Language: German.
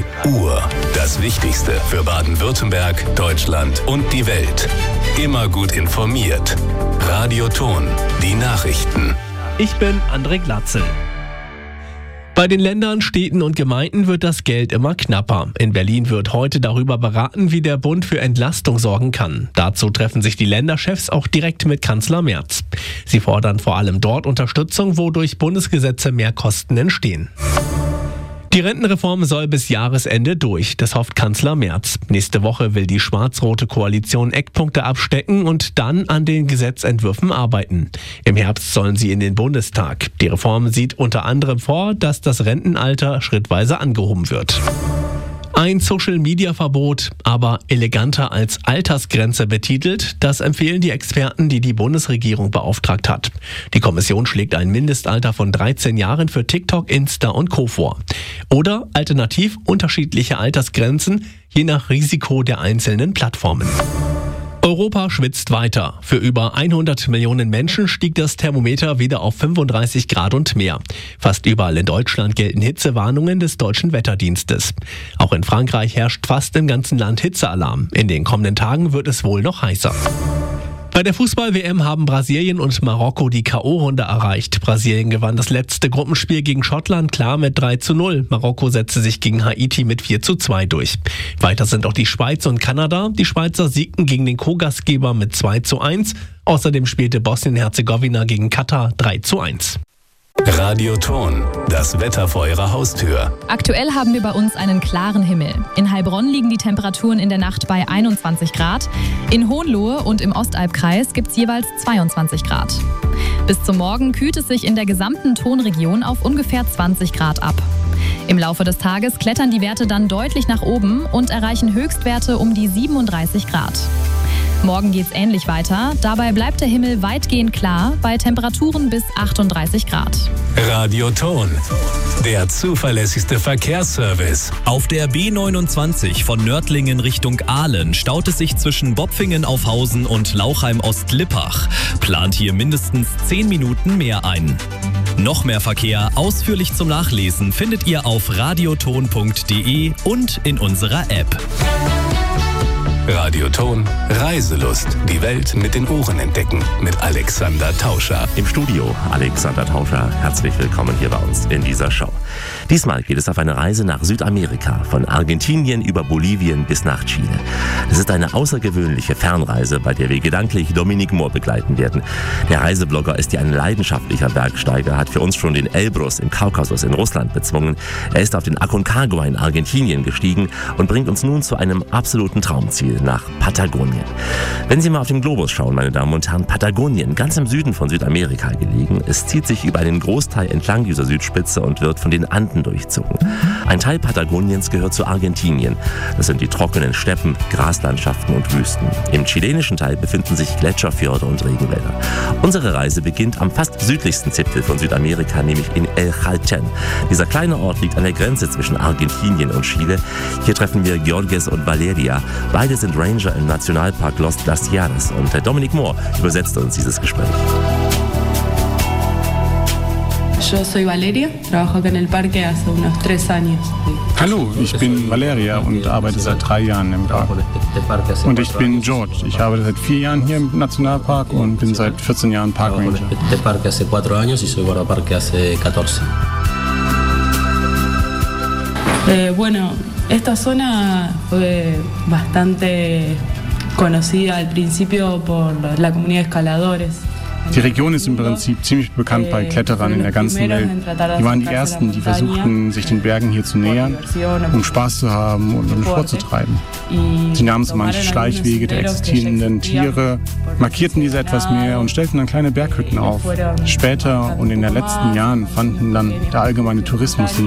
Die Uhr. Das Wichtigste für Baden-Württemberg, Deutschland und die Welt. Immer gut informiert. Radio Ton. Die Nachrichten. Ich bin André Glatzel. Bei den Ländern, Städten und Gemeinden wird das Geld immer knapper. In Berlin wird heute darüber beraten, wie der Bund für Entlastung sorgen kann. Dazu treffen sich die Länderchefs auch direkt mit Kanzler Merz. Sie fordern vor allem dort Unterstützung, wo durch Bundesgesetze mehr Kosten entstehen. Die Rentenreform soll bis Jahresende durch, das hofft Kanzler Merz. Nächste Woche will die schwarz-rote Koalition Eckpunkte abstecken und dann an den Gesetzentwürfen arbeiten. Im Herbst sollen sie in den Bundestag. Die Reform sieht unter anderem vor, dass das Rentenalter schrittweise angehoben wird. Ein Social-Media-Verbot, aber eleganter als Altersgrenze betitelt, das empfehlen die Experten, die die Bundesregierung beauftragt hat. Die Kommission schlägt ein Mindestalter von 13 Jahren für TikTok, Insta und Co. vor. Oder alternativ unterschiedliche Altersgrenzen, je nach Risiko der einzelnen Plattformen. Europa schwitzt weiter. Für über 100 Millionen Menschen stieg das Thermometer wieder auf 35 Grad und mehr. Fast überall in Deutschland gelten Hitzewarnungen des Deutschen Wetterdienstes. Auch in Frankreich herrscht fast im ganzen Land Hitzealarm. In den kommenden Tagen wird es wohl noch heißer. Bei der Fußball-WM haben Brasilien und Marokko die K.O.-Runde erreicht. Brasilien gewann das letzte Gruppenspiel gegen Schottland klar mit 3:0. Marokko setzte sich gegen Haiti mit 4:2 durch. Weiter sind auch die Schweiz und Kanada. Die Schweizer siegten gegen den Co-Gastgeber mit 2:1. Außerdem spielte Bosnien-Herzegowina gegen Katar 3:1. Radio Ton. Das Wetter vor Ihrer Haustür. Aktuell haben wir bei uns einen klaren Himmel. In Heilbronn liegen die Temperaturen in der Nacht bei 21 Grad. In Hohenlohe und im Ostalbkreis gibt es jeweils 22 Grad. Bis zum Morgen kühlt es sich in der gesamten Tonregion auf ungefähr 20 Grad ab. Im Laufe des Tages klettern die Werte dann deutlich nach oben und erreichen Höchstwerte um die 37 Grad. Morgen geht's ähnlich weiter. Dabei bleibt der Himmel weitgehend klar bei Temperaturen bis 38 Grad. Radio Ton. Der zuverlässigste Verkehrsservice. Auf der B29 von Nördlingen Richtung Aalen staut es sich zwischen Bopfingen-Aufhausen und Lauchheim-Ostlippach. Plant hier mindestens 10 Minuten mehr ein. Noch mehr Verkehr ausführlich zum Nachlesen findet ihr auf radioton.de und in unserer App. Radio Ton. Reiselust. Die Welt mit den Ohren entdecken. Mit Alexander Tauscher. Im Studio Alexander Tauscher. Herzlich willkommen hier bei uns in dieser Show. Diesmal geht es auf eine Reise nach Südamerika, von Argentinien über Bolivien bis nach Chile. Es ist eine außergewöhnliche Fernreise, bei der wir gedanklich Dominic Mohr begleiten werden. Der Reiseblogger ist ja ein leidenschaftlicher Bergsteiger, hat für uns schon den Elbrus im Kaukasus in Russland bezwungen. Er ist auf den Aconcagua in Argentinien gestiegen und bringt uns nun zu einem absoluten Traumziel, nach Patagonien. Wenn Sie mal auf den Globus schauen, meine Damen und Herren, Patagonien, ganz im Süden von Südamerika gelegen. Es zieht sich über einen Großteil entlang dieser Südspitze und wird von den Anden durchzogen. Ein Teil Patagoniens gehört zu Argentinien. Das sind die trockenen Steppen, Graslandschaften und Wüsten. Im chilenischen Teil befinden sich Gletscherfjorde und Regenwälder. Unsere Reise beginnt am fast südlichsten Zipfel von Südamerika, nämlich in El Chaltén. Dieser kleine Ort liegt an der Grenze zwischen Argentinien und Chile. Hier treffen wir Georges und Valeria. Beide sind Ranger im Nationalpark Los Glaciares. Und Dominic Mohr übersetzt uns dieses Gespräch. Yo soy Valeria, trabajo acá en el parque hace unos 3 años. Hallo, ich bin Valeria und arbeite seit 3 Jahren im Park. Und ich bin George. Ich arbeite seit 4 Jahren hier im Nationalpark und bin seit 14 Jahren Parkranger. Bueno, esta zona fue bastante conocida al principio por la comunidad de escaladores. Die Region ist im Prinzip ziemlich bekannt bei Kletterern in der ganzen Welt. Die waren die Ersten, die versuchten, sich den Bergen hier zu nähern, um Spaß zu haben und um Sport zu treiben. Sie nahmen so manche Schleichwege der existierenden Tiere, markierten diese etwas mehr und stellten dann kleine Berghütten auf. Später und in den letzten Jahren fanden dann der allgemeine Tourismus den